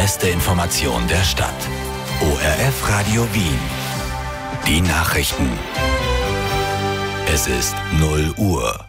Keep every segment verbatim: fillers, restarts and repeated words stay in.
beste Information der Stadt. O R F Radio Wien. Die Nachrichten. Es ist null Uhr.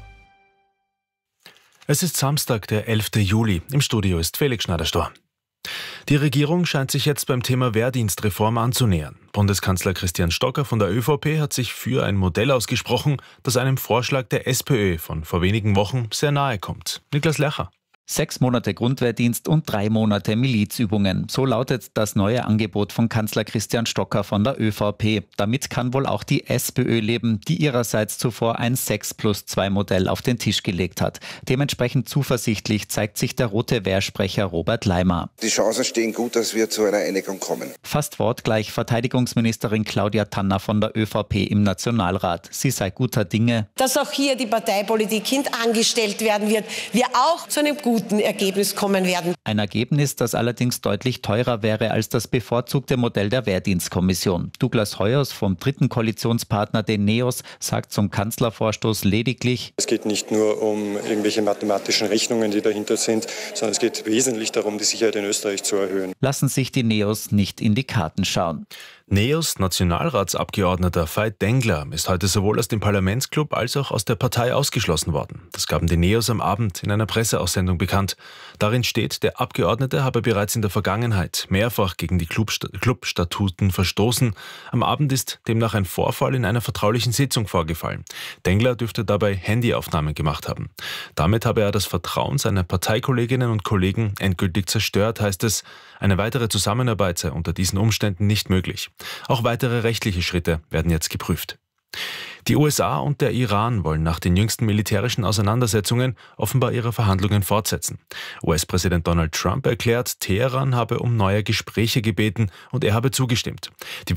Es ist Samstag, der elfte Juli. Im Studio ist Felix Schneiderstor. Die Regierung scheint sich jetzt beim Thema Wehrdienstreform anzunähern. Bundeskanzler Christian Stocker von der ÖVP hat sich für ein Modell ausgesprochen, das einem Vorschlag der SPÖ von vor wenigen Wochen sehr nahe kommt. Niklas Lercher. Sechs Monate Grundwehrdienst und drei Monate Milizübungen. So lautet das neue Angebot von Kanzler Christian Stocker von der ÖVP. Damit kann wohl auch die SPÖ leben, die ihrerseits zuvor ein sechs plus zwei Modell auf den Tisch gelegt hat. Dementsprechend zuversichtlich zeigt sich der rote Wehrsprecher Robert Leimer. Die Chancen stehen gut, dass wir zu einer Einigung kommen. Fast wortgleich Verteidigungsministerin Claudia Tanner von der ÖVP im Nationalrat. Sie sei guter Dinge, dass auch hier die Parteipolitik hintangestellt werden wird, wir auch zu einem guten guten Ergebnis kommen werden. Ein Ergebnis, das allerdings deutlich teurer wäre als das bevorzugte Modell der Wehrdienstkommission. Douglas Heuers vom dritten Koalitionspartner, den NEOS, sagt zum Kanzlervorstoß lediglich: Es geht nicht nur um irgendwelche mathematischen Rechnungen, die dahinter sind, sondern es geht wesentlich darum, die Sicherheit in Österreich zu erhöhen. Lassen sich die NEOS nicht in die Karten schauen. NEOS Nationalratsabgeordneter Veit Dengler ist heute sowohl aus dem Parlamentsclub als auch aus der Partei ausgeschlossen worden. Das gaben die NEOS am Abend in einer Presseaussendung bekannt. Darin steht, der Abgeordnete habe bereits in der Vergangenheit mehrfach gegen die Clubstatuten verstoßen. Am Abend ist demnach ein Vorfall in einer vertraulichen Sitzung vorgefallen. Dengler dürfte dabei Handyaufnahmen gemacht haben. Damit habe er das Vertrauen seiner Parteikolleginnen und Kollegen endgültig zerstört, heißt es. Eine weitere Zusammenarbeit sei unter diesen Umständen nicht möglich. Auch weitere rechtliche Schritte werden jetzt geprüft. Die U S A und der Iran wollen nach den jüngsten militärischen Auseinandersetzungen offenbar ihre Verhandlungen fortsetzen. U S-Präsident Donald Trump erklärt, Teheran habe um neue Gespräche gebeten und er habe zugestimmt. Die